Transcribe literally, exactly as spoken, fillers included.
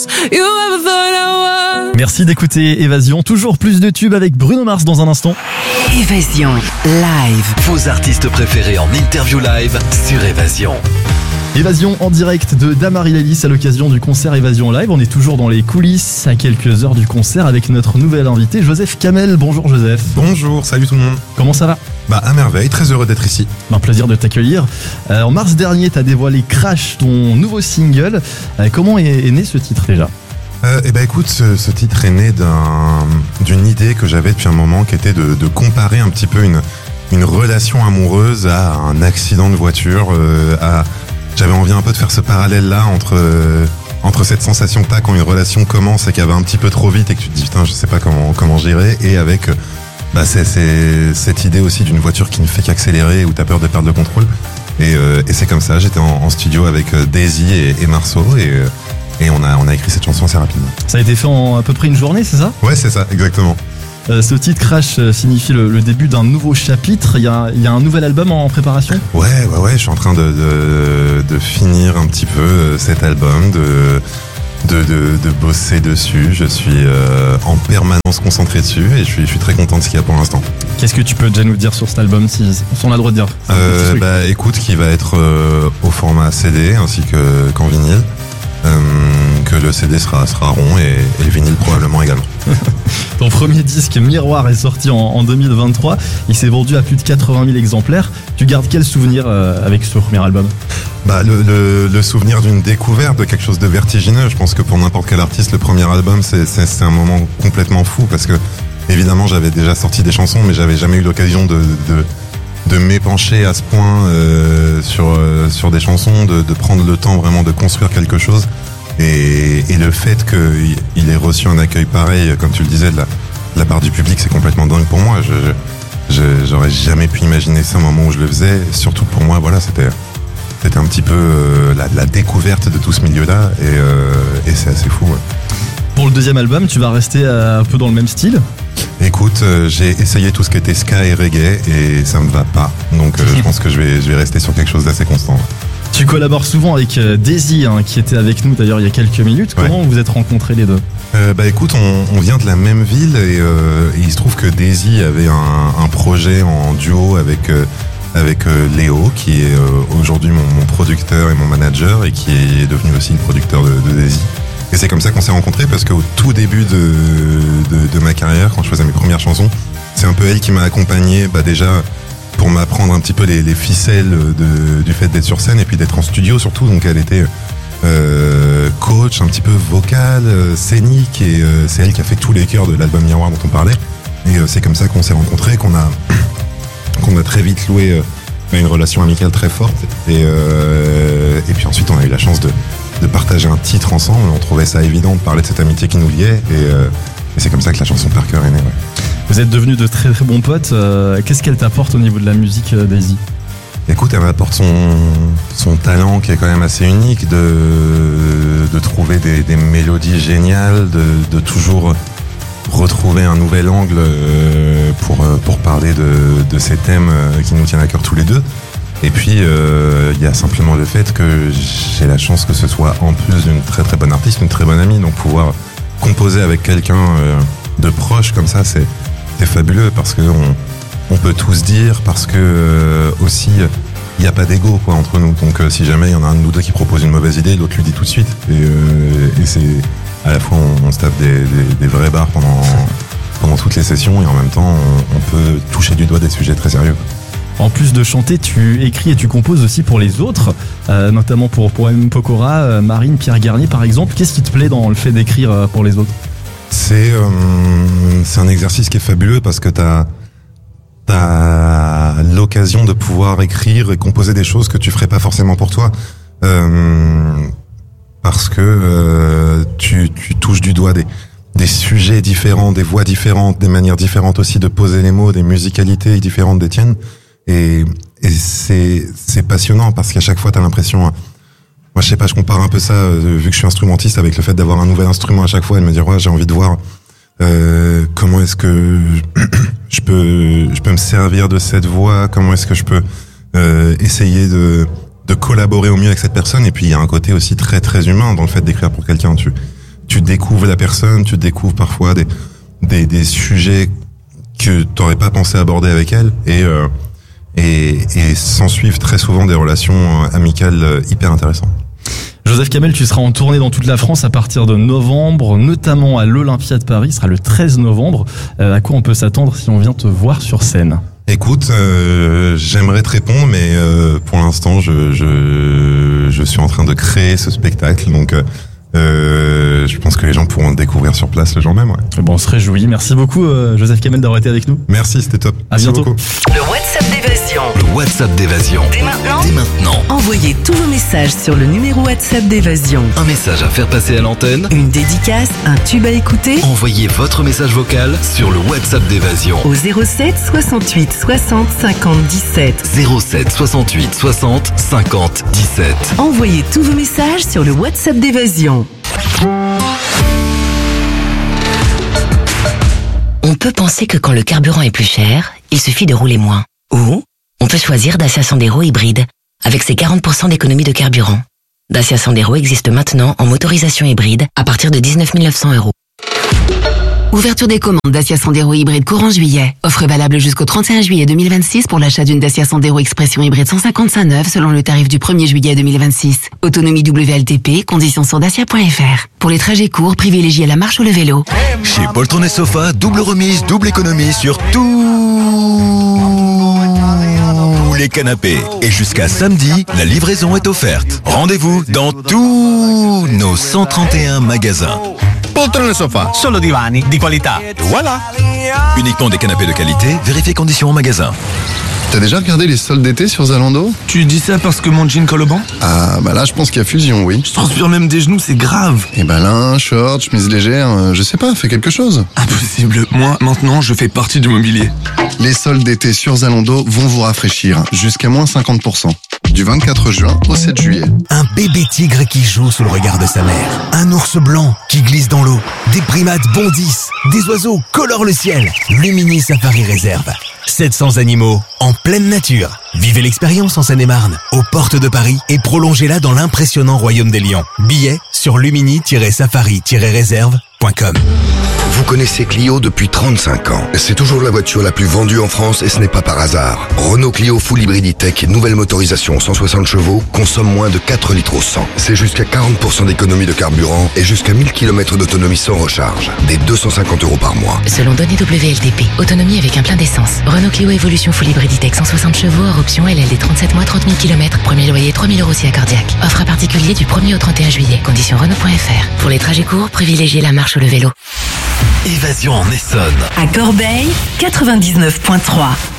Merci d'écouter Évasion, toujours plus de tubes avec Bruno Mars dans un instant. Évasion live. Vos artistes préférés en interview live sur Évasion. Évasion en direct de Damary Lélis à l'occasion du concert Évasion Live. On est toujours dans les coulisses à quelques heures du concert avec notre nouvel invité Joseph Kamel. Bonjour Joseph. Bonjour, salut tout le monde. Comment ça va ? Bah à merveille, très heureux d'être ici. Un plaisir de t'accueillir. Euh, en mars dernier, tu as dévoilé Crash, ton nouveau single. Euh, comment est, est né ce titre déjà ? Euh, et bah écoute, ce, ce titre est né d'un, d'une idée que j'avais depuis un moment qui était de, de comparer un petit peu une, une relation amoureuse à un accident de voiture, euh, à... J'avais envie un peu de faire ce parallèle-là entre, euh, entre cette sensation que t'as quand une relation commence et qu'elle va un petit peu trop vite et que tu te dis putain je sais pas comment, comment gérer, et avec bah, c'est, c'est, cette idée aussi d'une voiture qui ne fait qu'accélérer où t'as peur de perdre le contrôle. Et, euh, et c'est comme ça, j'étais en, en studio avec Daisy et, et Marceau et, et on, a, on a écrit cette chanson assez rapidement. Ça a été fait en à peu près une journée, c'est ça ? Ouais, c'est ça, exactement. Euh, ce titre Crash signifie le, le début d'un nouveau chapitre. Il y a, il y a un nouvel album en préparation ? Ouais, ouais, ouais. Je suis en train de, de, de finir un petit peu cet album, de, de, de, de bosser dessus. Je suis euh, en permanence concentré dessus et je suis, je suis très content de ce qu'il y a pour l'instant. Qu'est-ce que tu peux déjà nous dire sur cet album, si, si on a le droit de dire ? euh, Bah, écoute, qui va être euh, au format C D ainsi que, qu'en vinyle. Euh, que le C D sera, sera rond et, et le vinyle probablement également. Ton premier disque Miroir est sorti en, en deux mille vingt-trois. Il s'est vendu à plus de quatre-vingt mille exemplaires. Tu gardes quel souvenir euh, avec ce premier album ? Bah, le, le, le souvenir d'une découverte, de quelque chose de vertigineux. Je pense que pour n'importe quel artiste, le premier album, c'est, c'est, c'est un moment complètement fou parce que, évidemment, j'avais déjà sorti des chansons, mais j'avais jamais eu l'occasion de, de, de m'épancher à ce point euh, sur, euh, sur des chansons, de, de prendre le temps vraiment de construire quelque chose. Et, et le fait qu'il ait reçu un accueil pareil, comme tu le disais, de la, de la part du public, c'est complètement dingue pour moi. Je, je, j'aurais jamais pu imaginer ça au moment où je le faisais. Surtout pour moi, voilà, c'était, c'était un petit peu euh, la, la découverte de tout ce milieu-là. Et, euh, et c'est assez fou. Ouais. Pour le deuxième album, tu vas rester un peu dans le même style ? Écoute, euh, j'ai essayé tout ce qui était ska et reggae et ça me va pas. Donc euh, je pense que je vais, je vais rester sur quelque chose d'assez constant. Tu collabores souvent avec Daisy, hein, qui était avec nous d'ailleurs il y a quelques minutes. Comment ouais. vous êtes rencontrés les deux ? euh, Bah écoute, on, on vient de la même ville et, euh, et il se trouve que Daisy avait un, un projet en duo avec, euh, avec euh, Léo, qui est euh, aujourd'hui mon, mon producteur et mon manager et qui est devenu aussi le producteur de, de Daisy. Et c'est comme ça qu'on s'est rencontrés parce qu'au tout début de, de, de ma carrière, quand je faisais mes premières chansons, c'est un peu elle qui m'a accompagné, bah déjà pour m'apprendre un petit peu les, les ficelles de, du fait d'être sur scène et puis d'être en studio surtout. Donc elle était euh, coach un petit peu vocal, euh, scénique, et euh, c'est elle qui a fait tous les chœurs de l'album Miroir dont on parlait. Et euh, c'est comme ça qu'on s'est rencontrés, qu'on a, qu'on a très vite loué euh, une relation amicale très forte. Et, euh, et puis ensuite on a eu la chance de, de partager un titre ensemble. On trouvait ça évident de parler de cette amitié qui nous liait. Et, euh, et c'est comme ça que la chanson Par cœur est née. Ouais. Vous êtes devenus de très très bons potes. Euh, qu'est-ce qu'elle t'apporte au niveau de la musique, euh, Daisy ? Écoute, elle m'apporte son, son talent qui est quand même assez unique de, de trouver des, des mélodies géniales, de, de toujours retrouver un nouvel angle euh, pour, pour parler de, de ces thèmes qui nous tiennent à cœur tous les deux. Et puis, il euh, y a simplement le fait que j'ai la chance que ce soit en plus d'une très très bonne artiste, une très bonne amie, donc pouvoir composer avec quelqu'un euh, de proche comme ça, c'est c'est fabuleux parce que on, on peut tout se dire, parce que euh, aussi il n'y a pas d'ego quoi entre nous. Donc euh, si jamais il y en a un de nous deux qui propose une mauvaise idée, l'autre lui dit tout de suite. Et, euh, et c'est à la fois on, on se tape des, des, des vrais bars pendant pendant toutes les sessions et en même temps on, on peut toucher du doigt des sujets très sérieux. En plus de chanter, tu écris et tu composes aussi pour les autres, euh, notamment pour pour M. Pokora, euh, Marine, Pierre Garnier par exemple. Qu'est-ce qui te plaît dans le fait d'écrire euh, pour les autres ? C'est, euh, c'est un exercice qui est fabuleux parce que t'as, t'as l'occasion de pouvoir écrire et composer des choses que tu ferais pas forcément pour toi. Euh, parce que euh, tu, tu touches du doigt des, des sujets différents, des voix différentes, des manières différentes aussi de poser les mots, des musicalités différentes des tiennes. Et, et c'est, c'est passionnant parce qu'à chaque fois t'as l'impression... Moi, je sais pas, je compare un peu ça, euh, vu que je suis instrumentiste, avec le fait d'avoir un nouvel instrument à chaque fois et de me dire, ouais, j'ai envie de voir euh, comment est-ce que je peux, je peux me servir de cette voix, comment est-ce que je peux euh, essayer de, de collaborer au mieux avec cette personne. Et puis, il y a un côté aussi très, très humain dans le fait d'écrire pour quelqu'un. Tu, découvres la personne, tu découvres parfois des des, des sujets que t'aurais pas pensé aborder avec elle, et euh, et, et s'en suivent très souvent des relations amicales hyper intéressantes. Joseph Kamel, tu seras en tournée dans toute la France à partir de novembre, notamment à l'Olympia de Paris, ce sera le treize novembre. Euh, à quoi on peut s'attendre si on vient te voir sur scène ? Écoute, euh, j'aimerais te répondre, mais euh, pour l'instant, je, je, je suis en train de créer ce spectacle, donc euh, je pense que les gens pourront le découvrir sur place le jour même. Ouais. Bon, on se réjouit. Merci beaucoup, euh, Joseph Kamel, d'avoir été avec nous. Merci, c'était top. À Merci bientôt. beaucoup. Le WhatsApp d'Évasion. Le WhatsApp d'Évasion. Dès maintenant, Dès maintenant. envoyez tous vos messages sur le numéro WhatsApp d'Évasion. Un message à faire passer à l'antenne. Une dédicace, un tube à écouter Envoyez votre message vocal sur le WhatsApp d'Évasion. au zéro sept soixante-huit soixante cinquante dix-sept. zéro sept soixante-huit soixante cinquante dix-sept. Envoyez tous vos messages sur le WhatsApp d'Évasion. On peut penser que quand le carburant est plus cher, il suffit de rouler moins. Ou on peut choisir Dacia Sandero hybride, avec ses quarante pour cent d'économie de carburant. Dacia Sandero existe maintenant en motorisation hybride à partir de dix-neuf mille neuf cents euros. Ouverture des commandes Dacia Sandero hybride courant juillet. Offre valable jusqu'au trente et un juillet deux mille vingt-six pour l'achat d'une Dacia Sandero Expression hybride cent cinquante-cinq neuve selon le tarif du premier juillet deux mille vingt-six. Autonomie W L T P, conditions sur dacia point f r. Pour les trajets courts, privilégiez la marche ou le vélo. Chez Poltron et Sofa, double remise, double économie sur tous les canapés. Et jusqu'à samedi, la livraison est offerte. Rendez-vous dans tous nos cent trente et un magasins. Poltrone e Sofa, solo divani di qualità. Et voilà. Uniquement des canapés de qualité, vérifiez conditions en magasin. T'as déjà regardé les soldes d'été sur Zalando ? Tu dis ça parce que mon jean colle au banc ? Ah, bah là, je pense qu'il y a fusion, oui. Je transpire même des genoux, c'est grave. Et bah là, short, chemise légère, euh, je sais pas, fais quelque chose. Impossible. Moi, maintenant, je fais partie du mobilier. Les soldes d'été sur Zalando vont vous rafraîchir, jusqu'à moins cinquante pour cent. Du vingt-quatre juin au sept juillet. Un bébé tigre qui joue sous le regard de sa mère. Un ours blanc qui glisse dans l'eau. Des primates bondissent. Des oiseaux colorent le ciel. Lumini Safari Réserve. sept cents animaux en pleine nature. Vivez l'expérience en Seine-et-Marne, aux portes de Paris, et prolongez-la dans l'impressionnant royaume des lions. Billets sur lumini tiret safari tiret réserve point com. Vous connaissez Clio depuis trente-cinq ans. C'est toujours la voiture la plus vendue en France et ce n'est pas par hasard. Renault Clio Full Hybrid E-Tech, nouvelle motorisation cent soixante chevaux, consomme moins de quatre litres au cent. C'est jusqu'à quarante pour cent d'économie de carburant et jusqu'à mille kilomètres d'autonomie sans recharge. Des deux cent cinquante euros par mois. Selon données W L T P, autonomie avec un plein d'essence. Renault Clio Evolution Full Hybrid E-Tech cent soixante chevaux, hors option L L D trente-sept mois, trente mille kilomètres. Premier loyer trois mille euros si accordiaque. Offre à particulier du premier au trente et un juillet. Conditions Renault point f r. Pour les trajets courts, privilégiez la marche ou le vélo. Évasion en Essonne. À Corbeil, quatre-vingt-dix-neuf point trois.